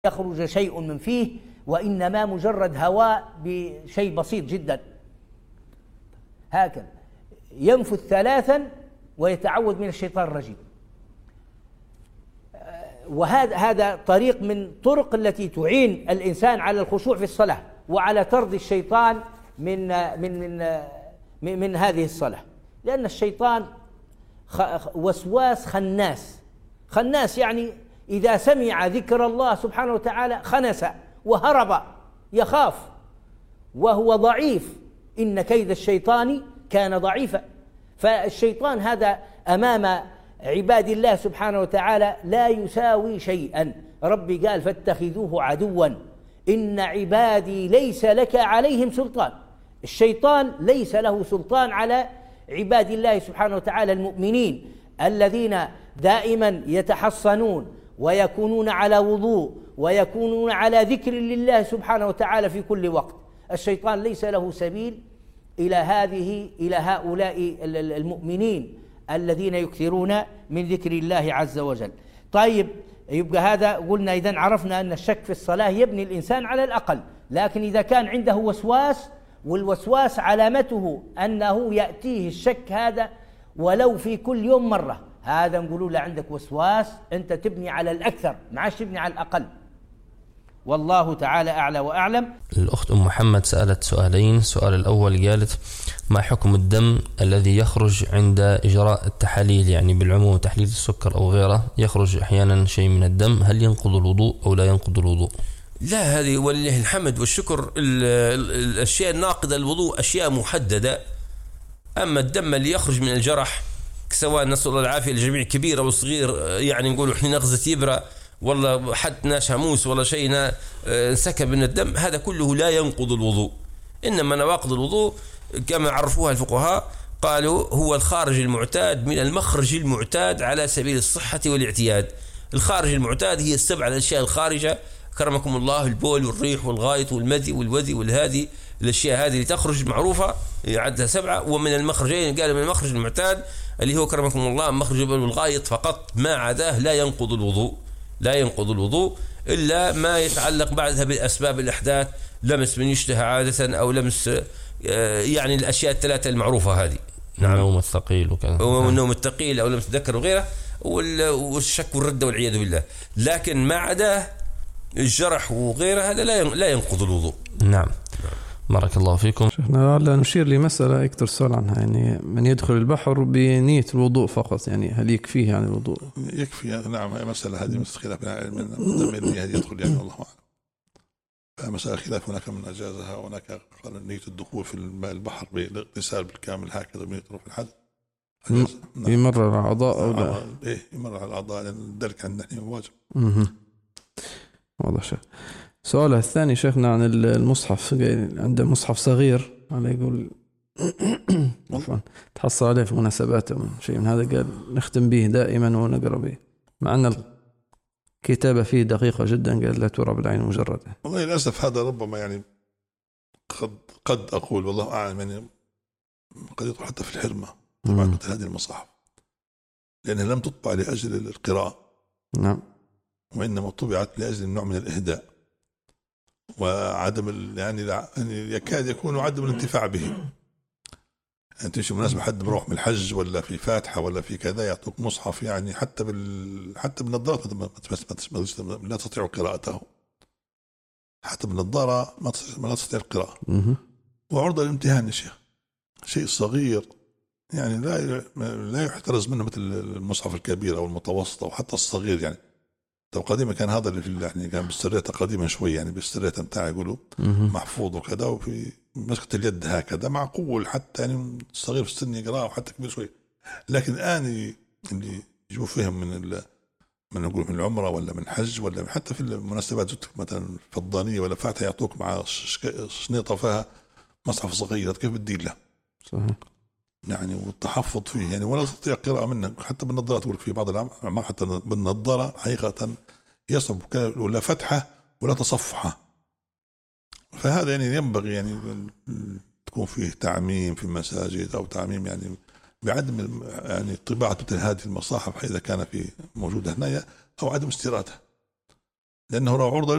يخرج شيء من فيه، وإنما مجرد هواء بشيء بسيط جدا هكذا. ينفث ثلاثا ويتعوذ من الشيطان الرجيم. وهذا طريق من طرق التي تعين الإنسان على الخشوع في الصلاة وعلى طرد الشيطان من هذه الصلاة، لأن الشيطان وسواس خناس، يعني إذا سمع ذكر الله سبحانه وتعالى خنس وهرب، يخاف وهو ضعيف، إن كيد الشيطان كان ضعيفا. فالشيطان هذا أمام عباد الله سبحانه وتعالى لا يساوي شيئا. ربي قال فاتخذوه عدوا إن عبادي ليس لك عليهم سلطان. الشيطان ليس له سلطان على عباد الله سبحانه وتعالى المؤمنين الذين دائما يتحصنون ويكونون على وضوء ويكونون على ذكر لله سبحانه وتعالى في كل وقت. الشيطان ليس له سبيل إلى هؤلاء المؤمنين الذين يكثرون من ذكر الله عز وجل. طيب، يبقى هذا قلنا إذن عرفنا أن الشك في الصلاة يبني الإنسان على الأقل، لكن إذا كان عنده وسواس، والوسواس علامته أنه يأتيه الشك هذا ولو في كل يوم مرة، هذا نقولوا له عندك وسواس، أنت تبني على الأكثر، ما عادش تبني على الأقل. والله تعالى أعلى وأعلم. الأخت أم محمد سألت سؤالين. السؤال الأول قالت: ما حكم الدم الذي يخرج عند إجراء التحاليل، يعني بالعموم تحليل السكر أو غيره، يخرج أحيانا شيء من الدم، هل ينقض الوضوء أو لا ينقض الوضوء؟ لا، هذه ولله الحمد والشكر. الأشياء الناقضة الوضوء أشياء محددة. أما الدم اللي يخرج من الجرح، سواء نسأل الله العافية للجميع، كبير أو صغير، يعني نقول إحنا نغزة إبرة والله حد ناش هموس ولا شيء انسكب من الدم، هذا كله لا ينقض الوضوء. إنما نواقض الوضوء كما عرفوها الفقهاء، قالوا هو الخارج المعتاد من المخرج المعتاد على سبيل الصحة والاعتياد. الخارج المعتاد هي السبع الأشياء الخارجة، كرمكم الله، البول والريح والغائط والمذي والوذي والهادي، الأشياء هذه اللي تخرج معروفة عدها 7. ومن المخرجين قال من المخرج المعتاد اللي هو كرمكم الله مخرج البول والغائط فقط، ما عداه لا ينقض الوضوء، لا ينقض الوضوء إلا ما يتعلق بعدها بالأسباب الأحداث، لمس من يشتهى عادة أو لمس، يعني الأشياء الثلاثة المعروفة هذه. نعم، النوم الثقيل وكذا، والنوم الثقيل أو لمس الذكر وغيره، والشك والردة والعياذ بالله. لكن ما عداه الجرح وغيره هذا لا ينقض الوضوء. نعم، بارك الله فيكم. شيخنا نشير لمسألة يكثر السؤال عنها، يعني من يدخل البحر بنية الوضوء فقط، يعني هل يكفيه يعني الوضوء؟ يكفي. نعم، هي مسألة هذه خلاف بين العلم من يدخل، يعني الله أعلم. فمسألة خلاف، هناك من أجازها وهناك قال نية الدخول في البحر بالاغتسال بالكامل هكذا بنية في الحدث. يمرر على الأعضاء أو لا؟ إيه، يمرر على الأعضاء، لأن ذلك عندنا واجب. واضح شيخ. سؤال الثاني شيخنا عن المصحف، عنده مصحف صغير على يقول تحصل عليه في مناسبات أو شيء من هذا، قال نختم به دائما ونقرأ به، مع أن الكتابة فيه دقيقة جدا، قال لا ترى بالعين مجردة. والله للأسف هذا ربما يعني قد أقول والله أعلم، يعني قد يدخل حتى في الحرمة طبعا مثل هذه المصاحف، لأنها لم تطبع لأجل القراءة. نعم، وإنما طبعت لأجل النوع من الإهداء وعدم يعني يكاد يكون عدم الانتفاع به. يعني تمشي مناسبة حد بروح من الحج ولا في فاتحة ولا في كذا، يعطوك مصحف، يعني حتى بالنظارة لا تستطيع قراءته، حتى بالنظارة ما لا تستطيع القراءة. وعرضة للامتحان يا شيخ، شيء صغير يعني لا يحترز منه مثل المصحف الكبير أو المتوسط أو حتى الصغير. يعني طب قديما كان هذا اللي في يعني كان بالسرية قديما شوي، يعني بالسرية بتاعه يقولوا محفوظ وكذا، وفي مسكة اليد هكذا معقول حتى يعني صغير في السن يقرأه وحتى كبير شوي. لكن الآن اللي يجوا فيهم من نقول من العمرة ولا من الحج ولا حتى في المناسبات مثلا فضانية ولا فاتحة، يعطوك مع شنيطة فيها مصحف صغير، كيف بدي له؟ صحيح. يعني والتحفظ فيه يعني ولا تستطيع قراءة منه. حتى بالنظارة تقول في بعض الأعمال حتى بالنظارة حقيقة يصعب ولا فتحة ولا تصفحة. فهذا يعني ينبغي يعني تكون فيه تعميم في المساجد أو تعميم يعني بعدم يعني طباعة مثل هذه المصاحف إذا كان في موجودة هنا، أو عدم استيرادها. لأنه له عرضة